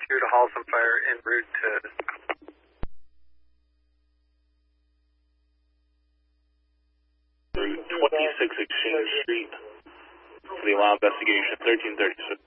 to haul some fire en route to... Route 26 Exchange Street for the allow investigation, 1336.